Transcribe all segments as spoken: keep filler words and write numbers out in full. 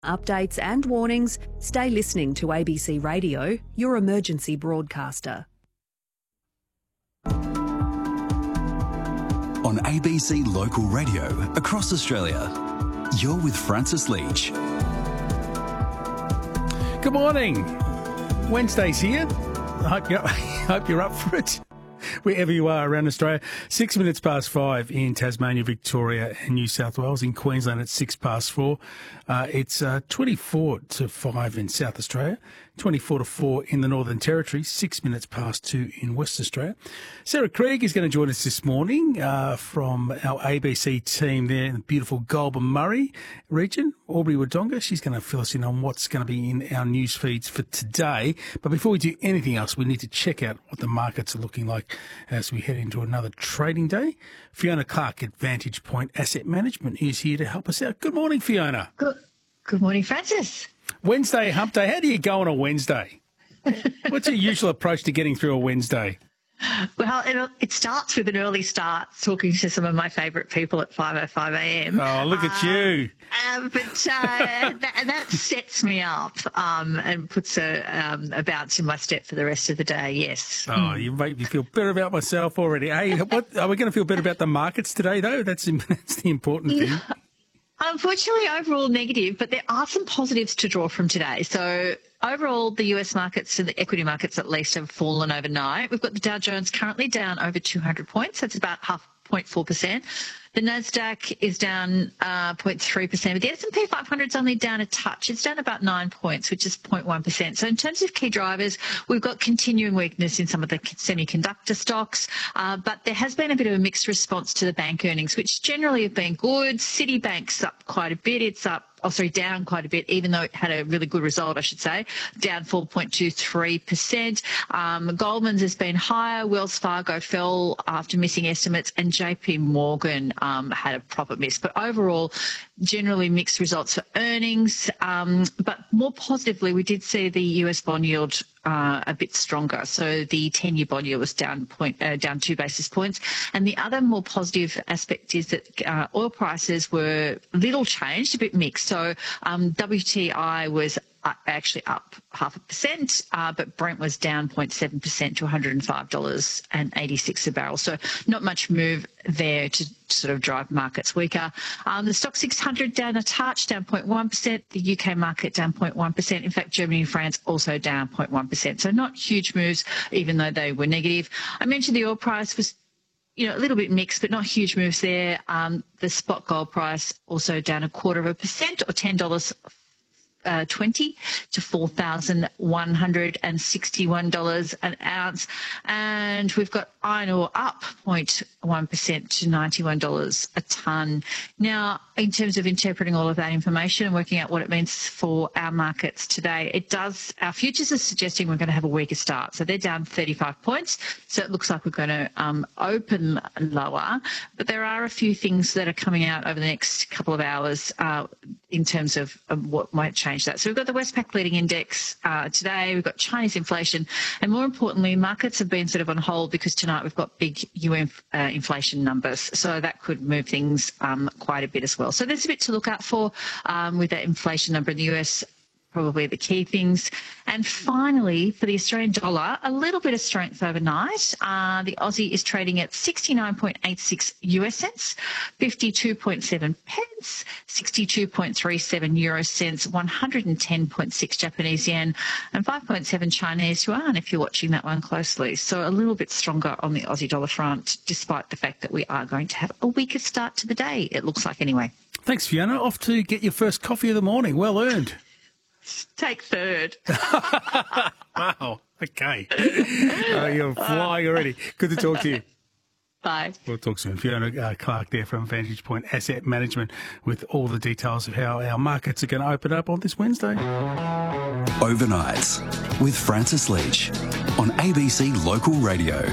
Updates and warnings, stay listening to A B C Radio, your emergency broadcaster. On A B C Local Radio across Australia, you're with Francis Leach. Good morning. Wednesday's here. I hope you're, I hope you're up for it. Wherever you are around Australia. Six minutes past five in Tasmania, Victoria and New South Wales. In Queensland at six past four. Uh, it's uh, twenty-four to five in South Australia. twenty-four to four in the Northern Territory. Six minutes past two in West Australia. Sarah Craig is going to join us this morning uh, from our A B C team there in the beautiful Goulburn Murray region, Albury Wodonga. She's going to fill us in on what's going to be in our news feeds for today. But before we do anything else, we need to check out what the markets are looking like as we head into another trading day. Fiona Clark at Vantage Point Asset Management is here to help us out. Good morning, Fiona. Good, good morning, Francis. Wednesday, hump day. How do you go on a Wednesday? What's your usual approach to getting through a Wednesday? Well, it, it starts with an early start, talking to some of my favourite people at five oh five a m. Oh, look at um, you. Um, but uh, that, that sets me up um, and puts a, um, a bounce in my step for the rest of the day, yes. Oh, you make me feel better about myself already. Hey, what, are we going to feel better about the markets today, though? That's, that's the important thing. Unfortunately, overall negative, but there are some positives to draw from today. So overall, the U S markets and the equity markets at least have fallen overnight. We've got the Dow Jones currently down over two hundred points. That's about half zero point four percent. The Nasdaq is down uh, zero point three percent, but the S and P five hundred is only down a touch. It's down about nine points, which is zero point one percent. So in terms of key drivers, we've got continuing weakness in some of the semiconductor stocks, uh, but there has been a bit of a mixed response to the bank earnings, which generally have been good. Citibank's up quite a bit. It's up Oh, sorry, down quite a bit, even though it had a really good result, I should say, down four point two three percent. Um, Goldman's has been higher. Wells Fargo fell after missing estimates, and J P Morgan um, had a profit miss. But overall, generally mixed results for earnings. Um, but more positively, we did see the U S bond yield Uh, a bit stronger. So the ten-year bond yield was down point uh, down two basis points. And the other more positive aspect is that uh, oil prices were little changed, a bit mixed. So um, W T I was uh, actually up half a percent, uh, but Brent was down zero point seven percent to one hundred five dollars and eighty-six a barrel. So not much move there to sort of drive markets weaker. Um, the Stock six hundred down a touch, down zero point one percent. The U K market down zero point one percent. In fact, Germany and France also down zero point one percent. So not huge moves, even though they were negative. I mentioned the oil price was, you know, a little bit mixed, but not huge moves there. Um, the spot gold price also down a quarter of a percent, or ten dollars Uh, twenty to four thousand one hundred sixty-one dollars an ounce. And we've got iron ore up zero point one percent to ninety-one dollars a tonne. Now, in terms of interpreting all of that information and working out what it means for our markets today, it does, our futures are suggesting we're going to have a weaker start. So they're down thirty-five points. So it looks like we're going to um, open lower. But there are a few things that are coming out over the next couple of hours uh, in terms of, of what might change that. So we've got the Westpac leading index uh, today. We've got Chinese inflation, and more importantly, markets have been sort of on hold because tonight we've got big U S uh, inflation numbers. So that could move things um, quite a bit as well. So there's a bit to look out for um, with that inflation number in the U S. Probably the key things. And finally, for the Australian dollar, a little bit of strength overnight. Uh, the Aussie is trading at sixty-nine point eight six U S cents, fifty-two point seven pence, sixty-two point three seven euro cents, one hundred ten point six Japanese yen, and five point seven Chinese yuan if you're watching that one closely. So a little bit stronger on the Aussie dollar front, despite the fact that we are going to have a weaker start to the day, it looks like anyway. Thanks, Fiona. Off to get your first coffee of the morning. Well earned. Take third. Wow. Okay. Uh, you're flying already. Good to talk to you. Bye. We'll talk soon. Fiona uh, Clark there from Vantage Point Asset Management with all the details of how our markets are going to open up on this Wednesday. Overnights with Francis Leach on A B C Local Radio.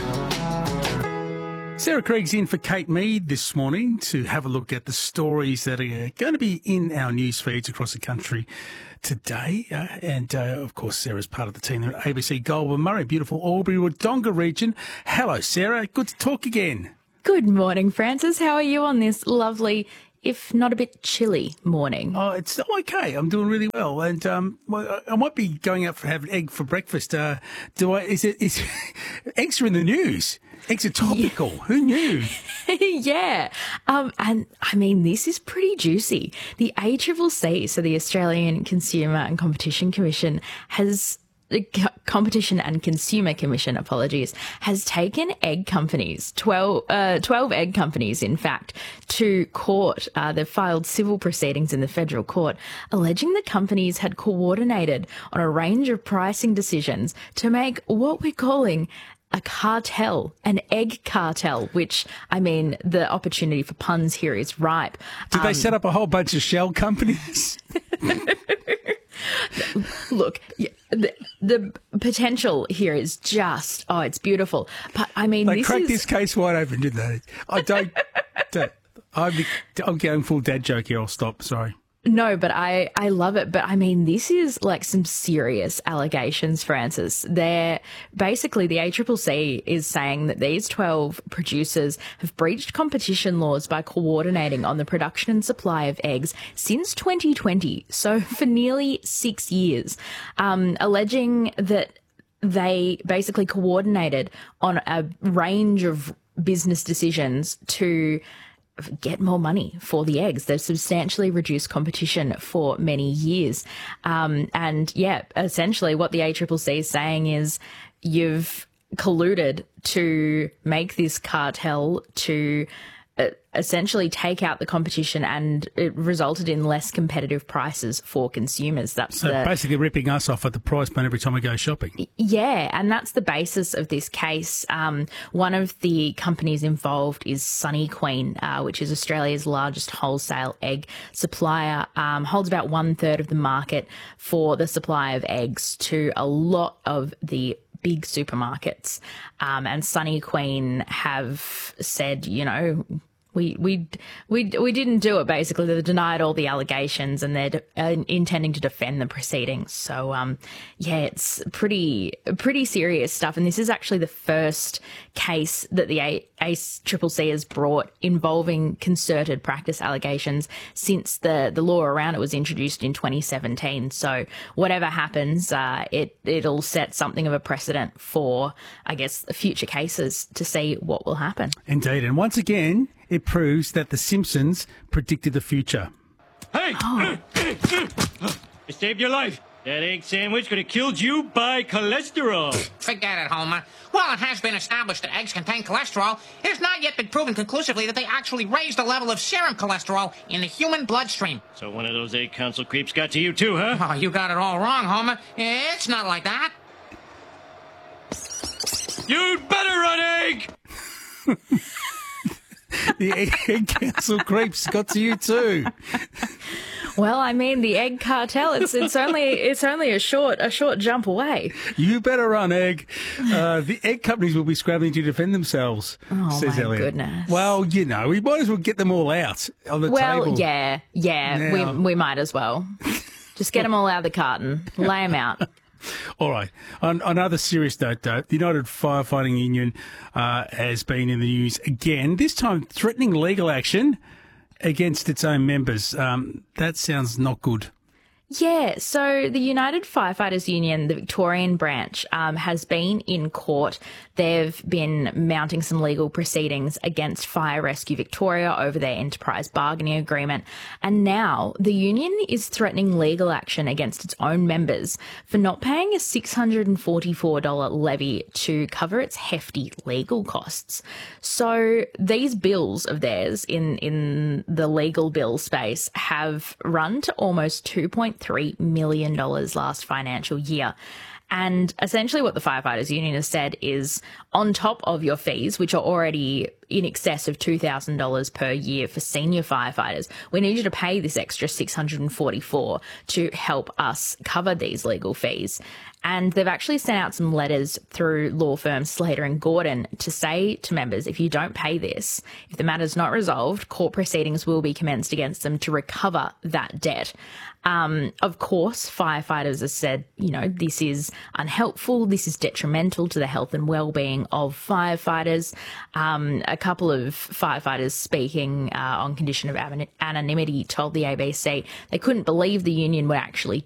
Sarah Craig's in for Kate Mead this morning to have a look at the stories that are going to be in our news feeds across the country today. Uh, and, uh, of course, Sarah's part of the team there at A B C Goulburn Murray, beautiful Albury Wodonga region. Hello, Sarah. Good to talk again. Good morning, Francis. How are you on this lovely if not a bit chilly morning? Oh, it's okay. I'm doing really well, and um, well, I might be going out for have an egg for breakfast. Uh, do I? Is it? Is eggs are in the news? Eggs are topical. Yeah. Who knew? yeah, um, and I mean this is pretty juicy. The A C C C, so the Australian Consumer and Competition Commission, has. The Competition and Consumer Commission, apologies, has taken egg companies, twelve, uh, twelve egg companies, in fact, to court. Uh, they've filed civil proceedings in the federal court, alleging the companies had coordinated on a range of pricing decisions to make what we're calling a cartel, an egg cartel, which, I mean, the opportunity for puns here is ripe. Did um, they set up a whole bunch of shell companies? Look, the, the potential here is just, oh, it's beautiful. But, I mean, they this cracked is... this case wide open, didn't they? I don't... don't I'm, I'm going full dad joke here. I'll stop. Sorry. No, but I, I love it. But I mean, this is like some serious allegations, Francis. They're basically the A C C C is saying that these twelve producers have breached competition laws by coordinating on the production and supply of eggs since twenty twenty. So for nearly six years, um, alleging that they basically coordinated on a range of business decisions to get more money for the eggs. They've substantially reduced competition for many years. Um, and yeah, essentially what the A C C C is saying is you've colluded to make this cartel to uh, essentially take out the competition, and it resulted in less competitive prices for consumers. That's so the, basically ripping us off at the price point every time we go shopping. Yeah, and that's the basis of this case. Um, one of the companies involved is Sunny Queen, uh, which is Australia's largest wholesale egg supplier, um, holds about one third of the market for the supply of eggs to a lot of the big supermarkets. Um, and Sunny Queen have said, you know, We we we we didn't do it. Basically, they denied all the allegations, and they're uh, intending to defend the proceedings. So, um, yeah, it's pretty pretty serious stuff. And this is actually the first case that the A C C C has brought involving concerted practice allegations since the the law around it was introduced in twenty seventeen. So, whatever happens, uh, it it'll set something of a precedent for, I guess, future cases to see what will happen. Indeed, and once again, it proves that The Simpsons predicted the future. Hey! Oh. I saved your life. That egg sandwich could have killed you by cholesterol. Forget it, Homer. While it has been established that eggs contain cholesterol, it has not yet been proven conclusively that they actually raise the level of serum cholesterol in the human bloodstream. So one of those egg council creeps got to you too, huh? Oh, you got it all wrong, Homer. It's not like that. You'd better run, egg! The egg, egg council creeps got to you too. Well, I mean, the egg cartel, it's it's only it's only a short a short jump away. You better run, egg. Uh, the egg companies will be scrambling to defend themselves, oh, says my Elliot. goodness. Well, you know, we might as well get them all out on the well, table. Well, yeah, yeah, Now. we we might as well. Just get them all out of the carton, lay them out. All right. On, on another serious note, though, the United Firefighting Union uh, has been in the news again, this time threatening legal action against its own members. Um, that sounds not good. Yeah, so the United Firefighters Union, the Victorian branch, um, has been in court. They've been mounting some legal proceedings against Fire Rescue Victoria over their enterprise bargaining agreement. And now the union is threatening legal action against its own members for not paying a six hundred forty-four dollars levy to cover its hefty legal costs. So these bills of theirs in, in the legal bill space have run to almost two point three million dollars last financial year. And essentially what the Firefighters Union has said is, on top of your fees, which are already in excess of two thousand dollars per year for senior firefighters, we need you to pay this extra six hundred forty-four dollars to help us cover these legal fees. And they've actually sent out some letters through law firm Slater and Gordon to say to members, if you don't pay this, if the matter's not resolved, court proceedings will be commenced against them to recover that debt. Um, of course, firefighters have said, you know, this is unhelpful. This is detrimental to the health and well-being of firefighters. Um, a couple of firefighters speaking uh, on condition of anonymity told the A B C they couldn't believe the union would actually